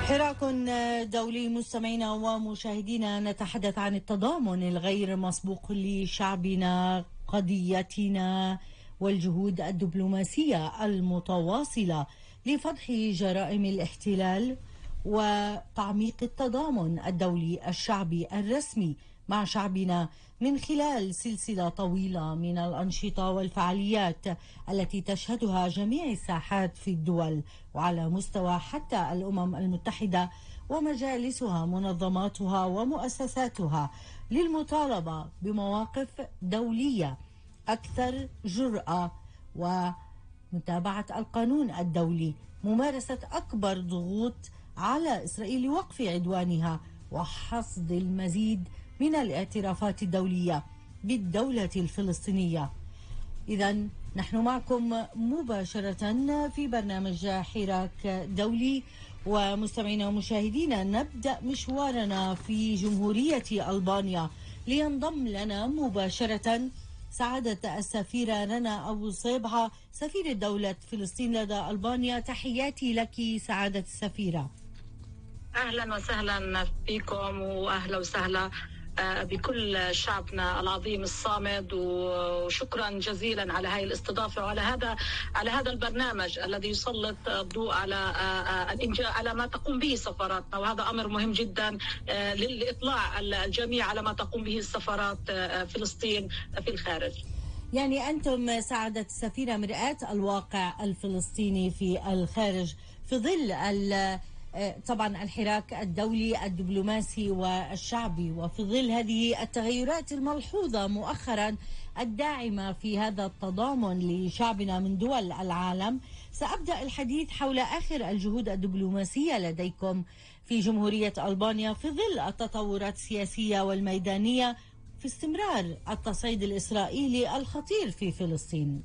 حراك دولي مستمعينا ومشاهدينا، نتحدث عن التضامن الغير مسبوق لشعبنا، قضيتنا والجهود الدبلوماسية المتواصلة لفضح جرائم الاحتلال وتعميق التضامن الدولي الشعبي الرسمي مع شعبنا من خلال سلسلة طويلة من الأنشطة والفعاليات التي تشهدها جميع الساحات في الدول وعلى مستوى حتى الأمم المتحدة ومجالسها، منظماتها ومؤسساتها، للمطالبة بمواقف دولية أكثر جرأة ومتابعة القانون الدولي، ممارسة أكبر ضغوط على إسرائيل لوقف عدوانها وحصد المزيد من الاعترافات الدولية بالدولة الفلسطينية. إذن نحن معكم مباشرة في برنامج حراك دولي، ومستمعينا ومشاهدينا نبدأ مشوارنا في جمهورية ألبانيا. لينضم لنا مباشرة سعادة السفيرة رنا أبو صيبعة، سفيرة دولة فلسطين لدى ألبانيا. تحياتي لك سعادة السفيرة. أهلا وسهلا فيكم، وأهلا وسهلا بكل شعبنا العظيم الصامد، وشكرا جزيلا على هذه الاستضافة وعلى هذا البرنامج الذي يسلط الضوء على ما تقوم به سفاراتنا، وهذا أمر مهم جدا لإطلاع الجميع على ما تقوم به السفارات فلسطين في الخارج. يعني أنتم سعادة السفيرة مرآة الواقع الفلسطيني في الخارج في ظل طبعا الحراك الدولي الدبلوماسي والشعبي، وفي ظل هذه التغيرات الملحوظة مؤخرا الداعمة في هذا التضامن لشعبنا من دول العالم. سأبدأ الحديث حول آخر الجهود الدبلوماسية لديكم في جمهورية ألبانيا في ظل التطورات السياسية والميدانية في استمرار التصعيد الإسرائيلي الخطير في فلسطين.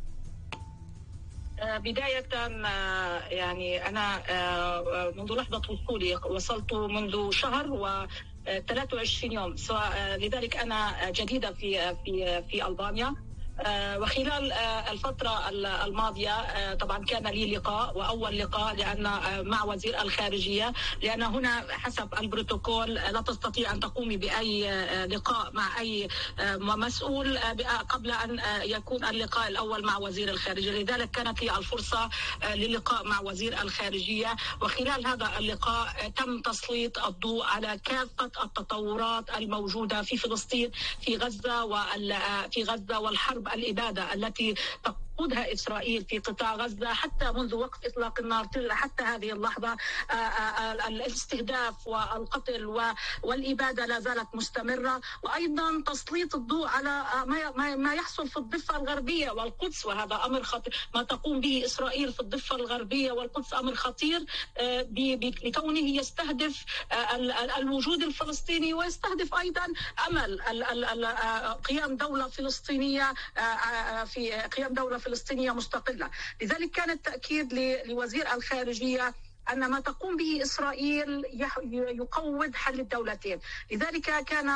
بداية يعني أنا منذ لحظة وصولي وصلت منذ شهر و23 يوم، لذلك أنا جديدة في ألبانيا. وخلال الفترة الماضية طبعا كان لي لقاء، وأول لقاء مع وزير الخارجية، لأن هنا حسب البروتوكول لا تستطيع أن تقومي بأي لقاء مع أي مسؤول قبل أن يكون اللقاء الأول مع وزير الخارجية. لذلك كانت لي الفرصة للقاء مع وزير الخارجية، وخلال هذا اللقاء تم تسليط الضوء على كافة التطورات الموجودة في فلسطين، في غزة والحرب الإبادة التي تقودها إسرائيل في قطاع غزة حتى منذ وقف إطلاق النار حتى هذه اللحظة. الاستهداف والقتل والإبادة لا زالت مستمرة، وأيضا تسليط الضوء على ما يحصل في الضفة الغربية والقدس، وهذا أمر خطير. ما تقوم به إسرائيل في الضفة الغربية والقدس أمر خطير لكونه يستهدف الوجود الفلسطيني، ويستهدف أيضا أمل قيام دولة فلسطينية في قيام دولة فلسطينية مستقلة. لذلك كان التأكيد لوزير الخارجية أن ما تقوم به إسرائيل يقوض حل الدولتين. لذلك كان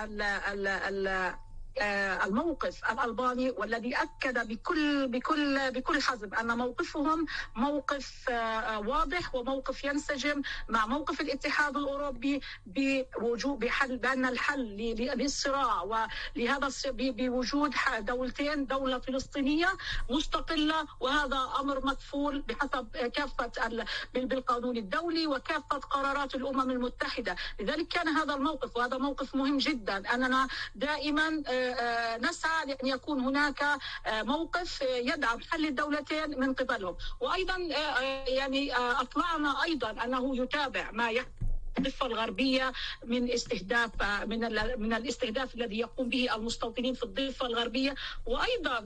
الموقف الألباني والذي أكد بكل حزم أن موقفهم موقف واضح وموقف ينسجم مع موقف الاتحاد الأوروبي بأن الحل للصراع ولهذا بوجود دولتين، دولة فلسطينية مستقلة، وهذا أمر مكفول بحسب كافة بالقانون الدولي وكافة قرارات الأمم المتحدة. لذلك كان هذا الموقف، وهذا موقف مهم جدا، أننا دائما نسعى لأن يكون هناك موقف يدعم حل الدولتين من قبلهم. وأيضا يعني أطلعنا أيضا أنه يتابع ما الضفة الغربية من الاستهداف الذي يقوم به المستوطنين في الضفة الغربية، وأيضا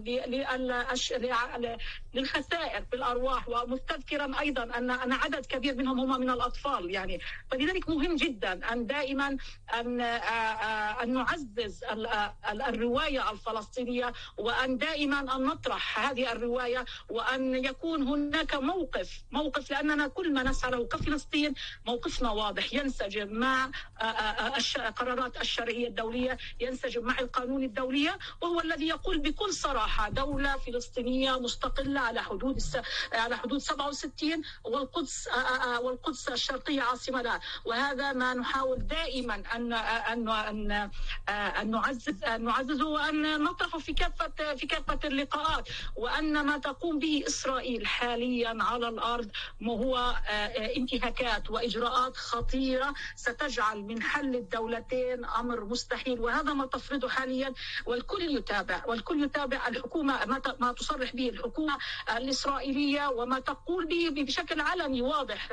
للخسائر في الأرواح، ومستذكرا أيضا أن عدد كبير منهم هم من الأطفال. يعني فلذلك مهم جدا أن دائما أن نعزز الرواية الفلسطينية، وأن دائما أن نطرح هذه الرواية، وأن يكون هناك موقف لأننا كل ما نسعى له كفلسطين موقفنا واضح، ينسجم مع قرارات الشرعية الدولية، ينسجم مع القانون الدولية، وهو الذي يقول بكل صراحة دولة فلسطينية مستقلة على حدود 67، والقدس الشرقية عاصمة لها. وهذا ما نحاول دائما أن نعززه وأن نطرحه في كافة اللقاءات. وأن ما تقوم به إسرائيل حاليا على الأرض هو انتهاكات وإجراءات خطيرة ستجعل من حل الدولتين أمر مستحيل. وهذا ما تفرضه حاليا، والكل يتابع الحكومة ما تصرح به الحكومة الإسرائيلية وما تقول به بشكل علني واضح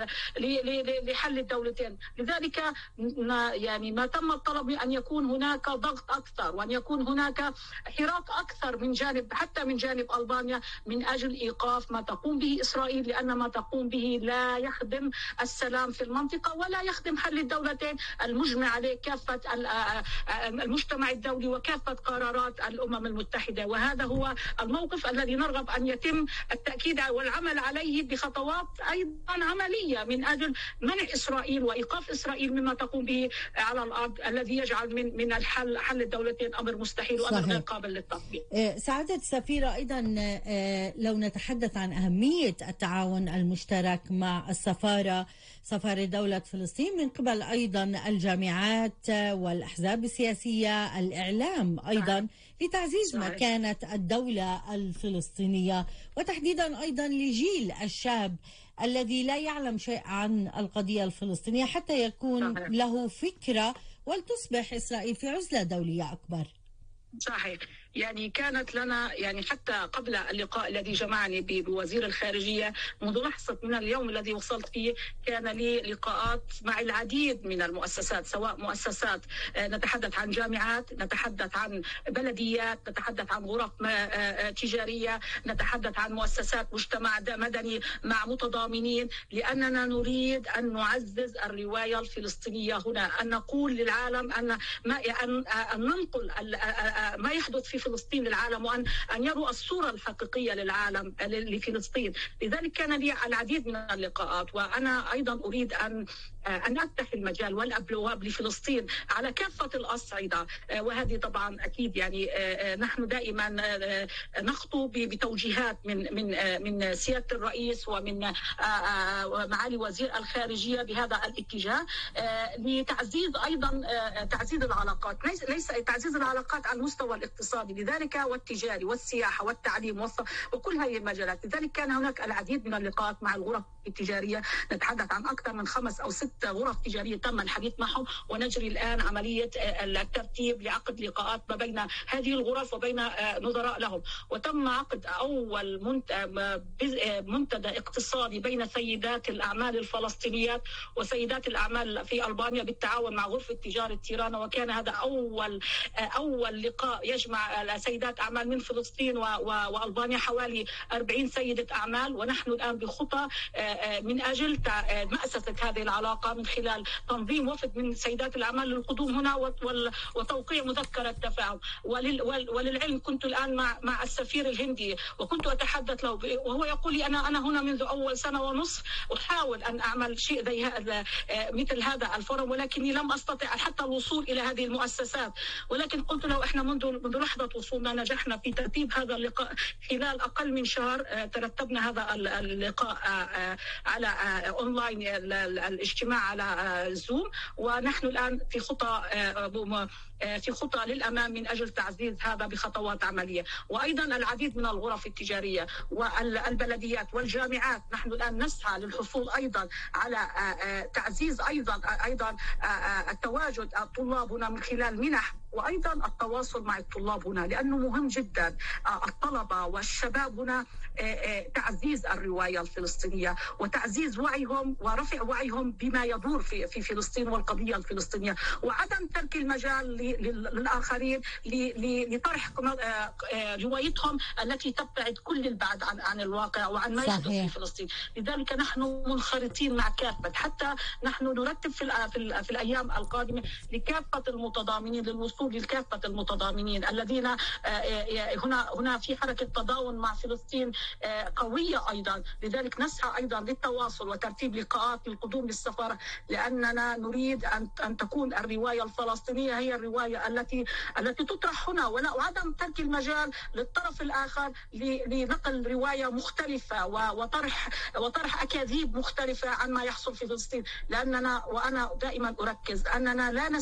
لحل الدولتين. لذلك يعني ما تم الطلب أن يكون هناك ضغط أكثر، وأن يكون هناك حراك أكثر حتى من جانب ألبانيا من أجل إيقاف ما تقوم به إسرائيل، لأن ما تقوم به لا يخدم السلام في المنطقة ولا يخدم حل الدولتين المجمع عليه كافة المجتمع الدولي وكافة قرارات الأمم المتحدة. وهذا هو الموقف الذي نرغب أن يتم التأكيد والعمل عليه بخطوات أيضا عملية من أجل منع إسرائيل وإيقاف إسرائيل مما تقوم به على الأرض، الذي يجعل من حل الدولتين أمر مستحيل وأمر غير قابل للتطبيق. سعادة السفيرة، أيضا لو نتحدث عن أهمية التعاون المشترك مع سفارة دولة فلسطين من قبل أيضا الجامعات والأحزاب السياسية، الإعلام أيضا لتعزيز مكانة الدولة الفلسطينية، وتحديدا أيضا لجيل الشاب الذي لا يعلم شيء عن القضية الفلسطينية حتى يكون له فكرة ولتصبح إسرائيل في عزلة دولية أكبر. صحيح. يعني كانت لنا حتى قبل اللقاء الذي جمعني بوزير الخارجية، منذ لحظة من اليوم الذي وصلت فيه كان لي لقاءات مع العديد من المؤسسات، سواء مؤسسات نتحدث عن جامعات، نتحدث عن بلديات، نتحدث عن غرف تجارية، نتحدث عن مؤسسات مجتمع مدني مع متضامنين، لأننا نريد أن نعزز الرواية الفلسطينية هنا، أن نقول للعالم أن ننقل ما يحدث في فلسطين للعالم، وأن يروا الصورة الحقيقية للعالم لفلسطين. لذلك كان لي العديد من اللقاءات، وأنا أيضا أريد أن أفتح المجال والأبواب لفلسطين على كافة الأصعدة. وهذه طبعا أكيد نحن دائما نخطو بتوجيهات من سيادة الرئيس ومن معالي وزير الخارجية بهذا الاتجاه، لتعزيز أيضا تعزيز العلاقات، ليس تعزيز العلاقات على المستوى الاقتصادي، لذلك والتجاري والسياحة والتعليم وكل هذه المجالات. لذلك كان هناك العديد من اللقاءات مع الغرف التجارية، نتحدث عن أكثر من 5 أو 6 غرف تجارية تم الحديث معهم، ونجري الآن عملية الترتيب لعقد لقاءات ما بين هذه الغرف وبين نظراء لهم. وتم عقد أول منتدى اقتصادي بين سيدات الأعمال الفلسطينيات وسيدات الأعمال في ألبانيا بالتعاون مع غرفة تجارة تيرانا، وكان هذا أول لقاء يجمع سيدات أعمال من فلسطين وألبانيا، حوالي 40 سيدة أعمال. ونحن الآن بخطى من أجل مأسسة هذه العلاقة من خلال تنظيم وفد من سيدات الأعمال للقدوم هنا وتوقيع مذكرة تفاهم. وللعلم كنت الآن مع السفير الهندي، وكنت أتحدث له وهو يقول لي أنا هنا منذ أول سنة ونصف أحاول أن أعمل شيء زي هذا مثل هذا الفورم، ولكني لم أستطع حتى الوصول إلى هذه المؤسسات. ولكن قلت له إحنا منذ لحظة وصولنا نجحنا في ترتيب هذا اللقاء خلال أقل من شهر. ترتبنا هذا اللقاء على أونلاين، الاجتماع على زوم، ونحن الآن في خطى للأمام من أجل تعزيز هذا بخطوات عملية. وأيضا العديد من الغرف التجارية والبلديات والجامعات، نحن الآن نسعى للحصول أيضا على تعزيز أيضا التواجد الطلاب هنا من خلال منح، وأيضا التواصل مع الطلاب هنا، لأنه مهم جدا الطلبة والشباب هنا تعزيز الرواية الفلسطينية وتعزيز وعيهم ورفع وعيهم بما يدور في فلسطين والقضية الفلسطينية، وعدم ترك المجال للآخرين لطرح روايتهم التي تبتعد كل البعد عن الواقع وعن ما يحدث في فلسطين. لذلك نحن منخرطين مع كافة، حتى نحن نرتب في الأيام القادمة لكافة المتضامنين، للوصول لكافة المتضامنين الذين هنا في حركة تضامن مع فلسطين قوية أيضا. لذلك نسعى أيضا للتواصل وترتيب لقاءات للقدوم للسفارة، لأننا نريد أن تكون الرواية الفلسطينية هي الرواية الرواية التي تطرح هنا، وعدم ترك المجال للطرف الآخر لنقل رواية مختلفة وطرح أكاذيب مختلفة عن ما يحصل في فلسطين. وأنا دائما أركز أننا لا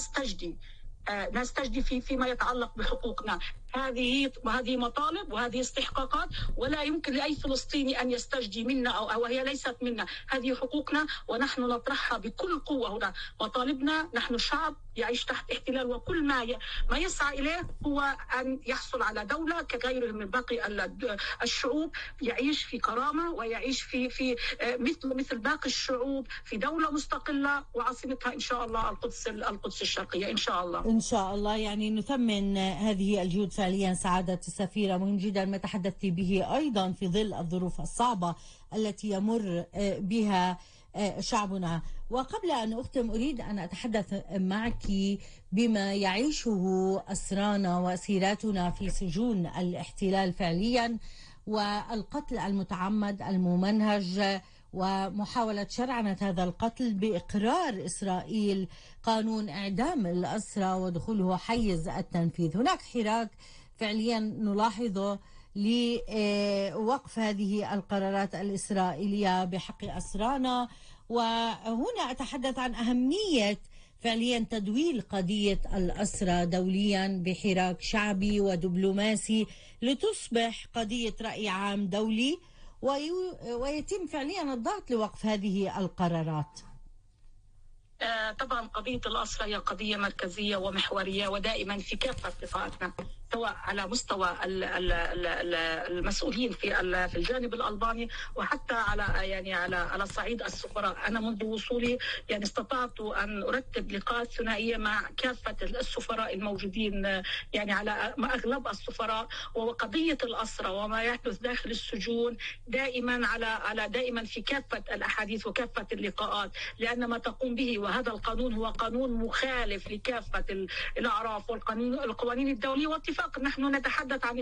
نستجدي فيما يتعلق بحقوقنا. هذه مطالب وهذه استحقاقات، ولا يمكن لأي فلسطيني أن يستجدي منا أو هي ليست منا. هذه حقوقنا ونحن نطرحها بكل قوة هنا. مطالبنا، نحن شعب يعيش تحت احتلال، وكل ما يسعى إليه هو أن يحصل على دولة كغيره من باقي الشعوب، يعيش في كرامة ويعيش في مثل باقي الشعوب في دولة مستقلة، وعاصمتها إن شاء الله القدس الشرقية إن شاء الله. إن شاء الله. يعني نثمن هذه الجهود فعليا سعادة السفيرة. مهم جدا ما تحدثت به أيضا في ظل الظروف الصعبة التي يمر بها شعبنا. وقبل أن أختم أريد أن أتحدث معك بما يعيشه أسرانا وأسيراتنا في سجون الاحتلال فعليا، والقتل المتعمد الممنهج ومحاولة شرعنة هذا القتل بإقرار إسرائيل قانون إعدام الأسرى ودخوله حيز التنفيذ. هناك حراك فعليا نلاحظه لوقف هذه القرارات الإسرائيلية بحق أسرانا. وهنا أتحدث عن أهمية فعليا تدويل قضية الأسرى دوليا بحراك شعبي ودبلوماسي لتصبح قضية رأي عام دولي ويتم فعليا الضغط لوقف هذه القرارات. طبعا قضية الأسرى هي قضية مركزية ومحورية ودائما في كافة لقاءاتنا، سواء على مستوى المسؤولين في الجانب الألباني وحتى على صعيد السفراء. أنا منذ وصولي استطعت أن أرتب لقاءات ثنائية مع كافة السفراء الموجودين، على أغلب السفراء. وقضية الأسرى وما يحدث داخل السجون دائما في كافة الأحاديث وكافة اللقاءات، لأن ما تقوم به وهذا القانون هو قانون مخالف لكافة الأعراف والقوانين الدولية واتفاق. نحن نتحدث عن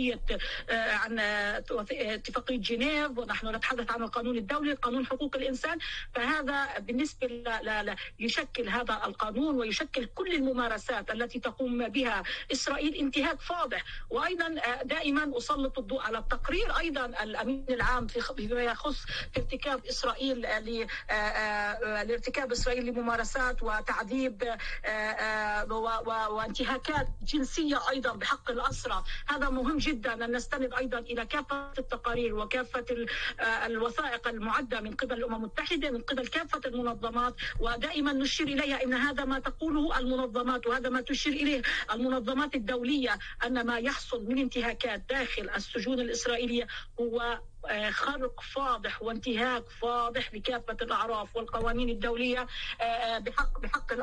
اتفاقية جنيف، ونحن نتحدث عن القانون الدولي، قانون حقوق الإنسان. فهذا بالنسبة يشكل هذا القانون ويشكل كل الممارسات التي تقوم بها إسرائيل انتهاك فاضح. وأيضا دائما أسلط الضوء على التقرير أيضا الأمين العام فيما يخص ارتكاب إسرائيل لممارسات وتعذيب وانتهاكات جنسية أيضا بحق الأسرى. هذا مهم جدا أن نستند أيضا إلى كافة التقارير وكافة الوثائق المعدة من قبل الأمم المتحدة، من قبل كافة المنظمات، ودائما نشير إليها إن هذا ما تقوله المنظمات وهذا ما تشير إليه المنظمات الدولية، أن ما يحصل من انتهاكات داخل السجون الإسرائيلية هو خرق فاضح وانتهاك فاضح لكافة الأعراف والقوانين الدولية بحق